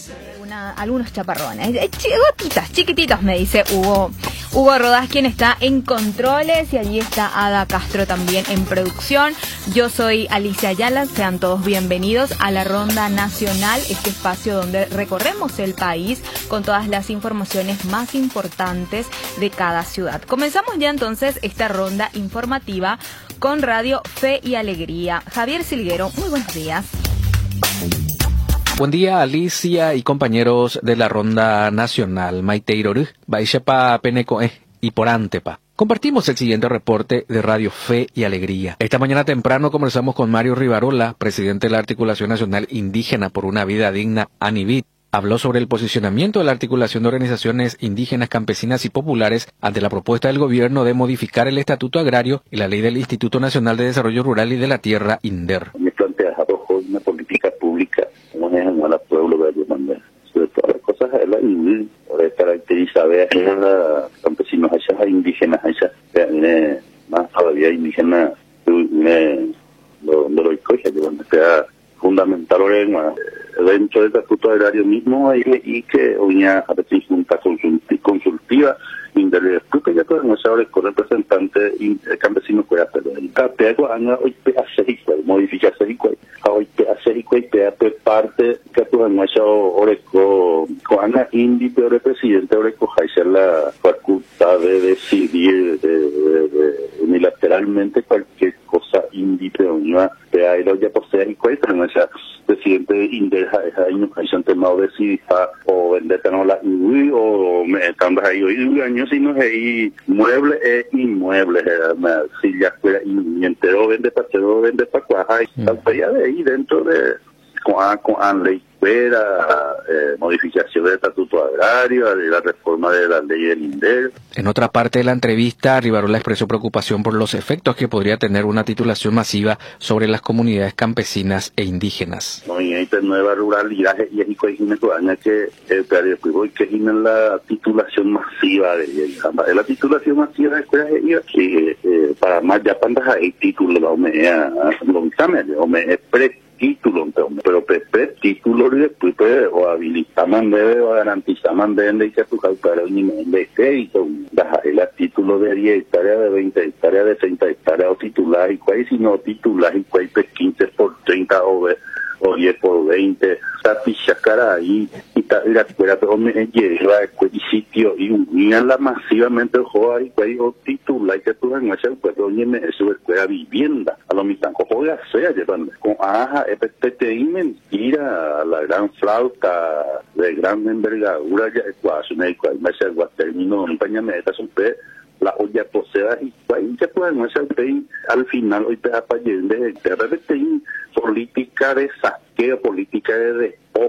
Algunos chaparrones, gotitas, chiquititos, me dice Hugo Rodás, quien está en controles, y allí está Ada Castro también en producción. Yo soy Alicia Ayala, sean todos bienvenidos a la Ronda Nacional, este espacio donde recorremos el país con todas las informaciones más importantes de cada ciudad. Comenzamos ya entonces esta ronda informativa con Radio Fe y Alegría. Javier Silguero, muy buenos días. Buen día, Alicia y compañeros de la Ronda Nacional. Maiteiroru, Baixapa Penecoe y Porantepa. Compartimos el siguiente reporte de Radio Fe y Alegría. Esta mañana temprano conversamos con Mario Rivarola, presidente de la Articulación Nacional Indígena por una Vida Digna, ANIVID. Habló sobre el posicionamiento de la articulación de organizaciones indígenas, campesinas y populares ante la propuesta del gobierno de modificar el Estatuto Agrario y la ley del Instituto Nacional de Desarrollo Rural y de la Tierra, INDER. Me plantea una política pública como es en el pueblo de Mandela. Sobre todas las cosas, es la INDER, caracteriza a los campesinos allá, indígenas allá, más todavía indígenas, lo escoge, que donde sea fundamental dentro del Estatuto Agrario mismo y que una junta consultiva porque ya todos nosotros con representantes campesinos puede hacerlo. Y capego anga hoy hacer igual, modificar hacer igual. Hoy hacer igual parte que todos nosotros oreco con índice de presidente oreco hacer la facultad de decidir unilateralmente cualquier cosa índice o una pero ya posee igual, pero no es presidente indeja es un tema de decidir o vender la o me están ahí años si no es mueble es inmueble si ya fuera y entero vende para cuajar y ya de ahí dentro de con ley fuera modificación del Estatuto Agrario, de la reforma de la ley del INDER. En otra parte de la entrevista, Rivarola expresó preocupación por los efectos que podría tener una titulación masiva sobre las comunidades campesinas e indígenas. No, y esta nueva ruralidad y es que es la titulación masiva de la titulación masiva de escuelas que para más ya pandas hay títulos lo me título, pero título y después o habilitar mandebe o garantizar mandebe y que tu calcular un crédito, el título de 10 hectáreas, de 20 hectáreas, de 30 hectáreas o titular y cuál si no titular y cuál 15 por 30 o 10 por 20, tapicha cara ahí y la escuela todo me lleva y sitio y unirla masivamente el juego ahí o titular y que tú en ese puesto oye me eso escuela vivienda a lo mismo juega sea llevando con FTTI mentira la gran flauta de gran envergadura ya ecuación y cual me se terminó acompañamiento son la olla posea y ahí se pueden hacer al final hoy te da para de repente política de saqueo, política de